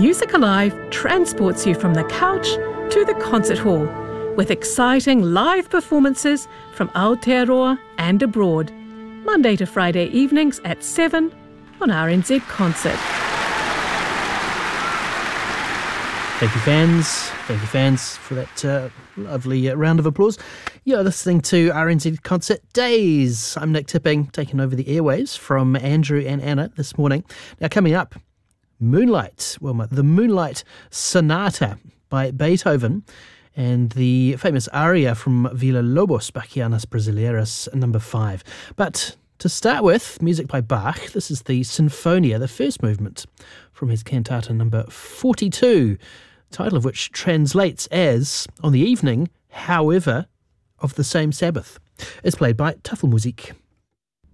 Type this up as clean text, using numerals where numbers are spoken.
Music Alive transports you from the couch to the concert hall with exciting live performances from Aotearoa and abroad, Monday to Friday evenings at 7 on RNZ Concert. Thank you, fans, for that lovely round of applause. You're listening to RNZ Concert Days. I'm Nick Tipping, taking over the airwaves from Andrew and Anna this morning. Now, coming up, Moonlight, the Moonlight Sonata by Beethoven, and the famous aria from Villa-Lobos Bachianas Brasileiras, number 5. But to start with, music by Bach. This is the Sinfonia, the first movement from his cantata number 42, title of which translates as On the Evening, However, of the Same Sabbath. It's played by Tafelmusik.